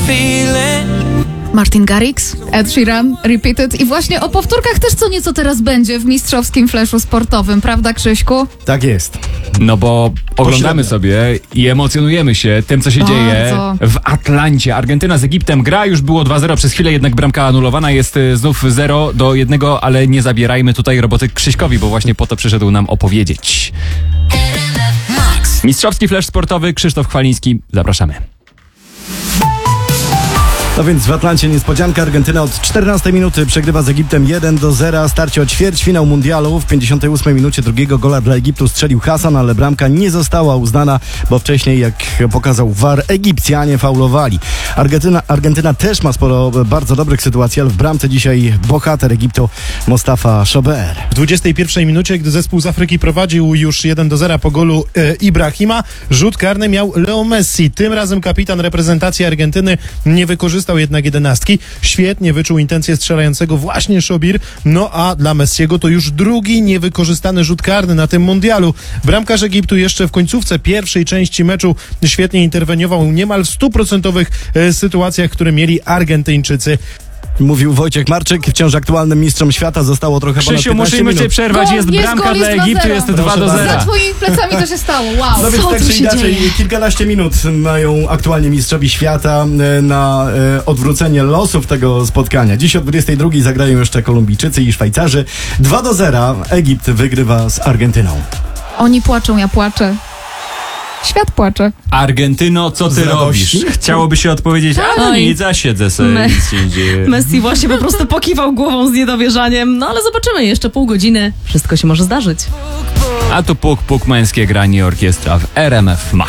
Martin Garrix, Ed Sheeran, Repeated i właśnie o powtórkach też co nieco teraz będzie w mistrzowskim fleszu sportowym, prawda Krzyśku? Tak jest. No bo oglądamy sobie i emocjonujemy się tym, co się dzieje w Atlancie. Argentyna z Egiptem gra, już było 2-0 przez chwilę, jednak bramka anulowana, jest znów 0-1, ale nie zabierajmy tutaj roboty Krzyśkowi, bo właśnie po to przyszedł nam opowiedzieć. Mistrzowski flesz sportowy, Krzysztof Chwaliński, zapraszamy. No więc w Atlancie niespodzianka. Argentyna od 14 minuty przegrywa z Egiptem 1-0. Starcie o ćwierćfinał mundialu. W 58 minucie drugiego gola dla Egiptu strzelił Hasan, ale bramka nie została uznana, bo wcześniej, jak pokazał VAR, Egipcjanie faulowali. Argentyna też ma sporo bardzo dobrych sytuacji, ale w bramce dzisiaj bohater Egiptu Mostafa Shober. W 21 minucie, gdy zespół z Afryki prowadził już 1-0 po golu Ibrahima, rzut karny miał Leo Messi. Tym razem kapitan reprezentacji Argentyny nie wykorzystał jednak 11. Świetnie wyczuł intencję strzelającego właśnie Shobir. No a dla Messiego to już drugi niewykorzystany rzut karny na tym mundialu. Bramkarz Egiptu jeszcze w końcówce pierwszej części meczu świetnie interweniował niemal w 100% sytuacjach, które mieli Argentyńczycy. Mówił Wojciech Marczyk, wciąż aktualnym mistrzem świata. Zostało trochę ponad 15 Krzysiu, minut. musimy cię przerwać. Jest bramka dla Egiptu, jest 2-0. Za twoimi plecami to się stało. Wow, no więc co tak tu czy się inaczej, dzieje? kilkanaście minut mają aktualnie mistrzowie świata na odwrócenie losów tego spotkania. Dziś o 22 zagrają jeszcze Kolumbijczycy i Szwajcarzy. 2-0 Egipt wygrywa z Argentyną. Oni płaczą, ja płaczę. Świat płacze. Argentyno, co ty robisz? Chciałoby się odpowiedzieć, a no nic, a siedzę sobie, nic się dzieje. Messi właśnie po prostu pokiwał głową z niedowierzaniem, no ale zobaczymy, jeszcze pół godziny, wszystko się może zdarzyć. A tu puk, męskie granie orkiestra w RMF Max.